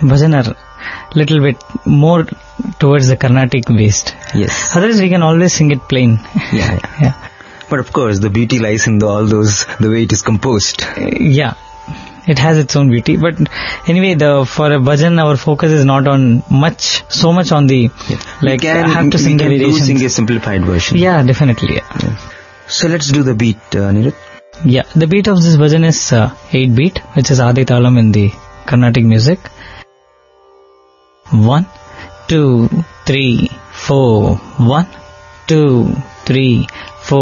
bhajan are little bit more towards the Carnatic based. Yes. Otherwise we can always sing it plain. Yeah. But of course, the beauty lies in all those, the way it is composed. Yeah, it has its own beauty. But anyway, for a bhajan, our focus is not on so much on the, like, I have to sing the variations. Sing a simplified version. Yeah, definitely. Yeah. So let's do the beat, Anirudh. Yeah, the beat of this bhajan is 8-beat, which is Adi Talam in the Carnatic music. 1, 2, 3, 4. 1, 2, 3,